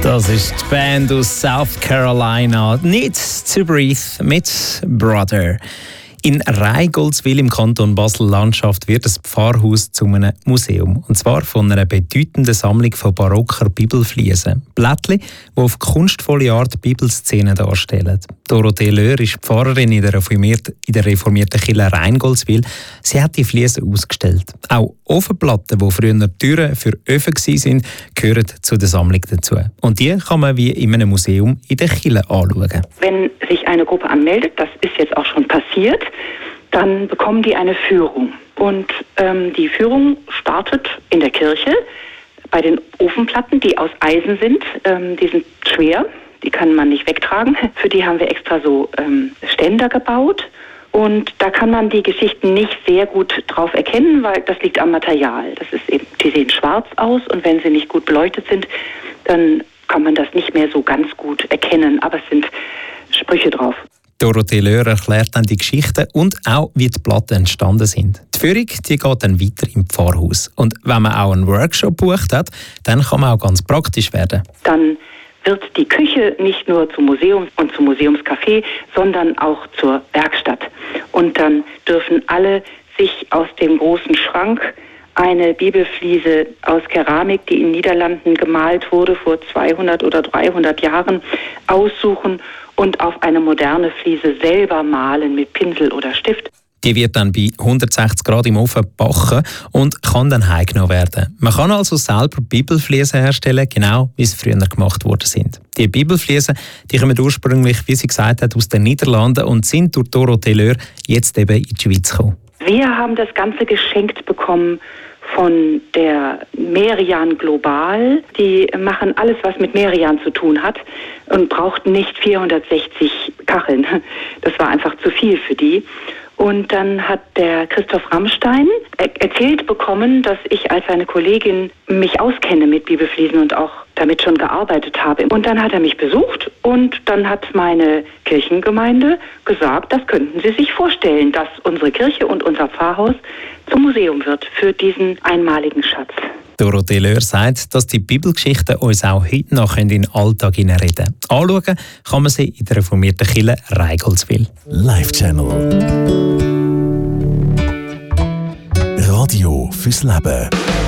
Das ist die Band aus South Carolina. Needs to Breathe mit Brother. In Reigoldswil im Kanton Basel-Landschaft wird das Pfarrhaus zu einem Museum. Und zwar von einer bedeutenden Sammlung von barocker Bibelfliesen. Blättchen, die auf kunstvolle Art Bibelszenen darstellen. Dorothee Löhr ist Pfarrerin in der reformierten Kirche Reigoldswil. Sie hat die Fliesen ausgestellt. Auch Ofenplatten, die früher Türen für Öfen waren, gehören zu der Sammlung dazu. Und die kann man wie in einem Museum in der Kirche anschauen. Wenn sich eine Gruppe anmeldet, das ist jetzt auch schon passiert, dann bekommen die eine Führung. Und die Führung startet in der Kirche bei den Ofenplatten, die aus Eisen sind. Die sind schwer, die kann man nicht wegtragen. Für die haben wir extra so Ständer gebaut. Und da kann man die Geschichten nicht sehr gut drauf erkennen, weil das liegt am Material. Das ist eben, die sehen schwarz aus und wenn sie nicht gut beleuchtet sind, dann kann man das nicht mehr so ganz gut erkennen. Aber es sind Sprüche drauf. Dorothee Löhr erklärt dann die Geschichten und auch, wie die Platten entstanden sind. Die Führung die geht dann weiter im Pfarrhaus. Und wenn man auch einen Workshop bucht hat, dann kann man auch ganz praktisch werden. Dann wird die Küche nicht nur zum Museum und zum Museumscafé, sondern auch zur Werkstatt. Und dann dürfen alle sich aus dem großen Schrank eine Bibelfliese aus Keramik, die in den Niederlanden gemalt wurde vor 200 oder 300 Jahren, aussuchen und auf eine moderne Fliese selber malen mit Pinsel oder Stift. Die wird dann bei 160 Grad im Ofen gebacken und kann dann heimgenommen werden. Man kann also selber Bibelfliesen herstellen, genau wie sie früher gemacht worden sind. Die Bibelfliesen die kommen ursprünglich, wie sie gesagt hat, aus den Niederlanden und sind durch Dorothee Löhr jetzt eben in die Schweiz gekommen. Wir haben das Ganze geschenkt bekommen von der Merian Global. Die machen alles, was mit Merian zu tun hat und brauchten nicht 460 Kacheln. Das war einfach zu viel für die. Und dann hat der Christoph Rammstein erzählt bekommen, dass ich als seine Kollegin mich auskenne mit Bibelfliesen und auch damit schon gearbeitet habe. Und dann hat er mich besucht und dann hat meine Kirchengemeinde gesagt, das könnten Sie sich vorstellen, dass unsere Kirche und unser Pfarrhaus zum Museum wird für diesen einmaligen Schatz. Dorothee Löhr sagt, dass die Bibelgeschichten uns auch heute noch in den Alltag hineinreden. Anschauen kann man sie in der reformierten Kirche Reigoldswil. Live Channel. Radio fürs Leben.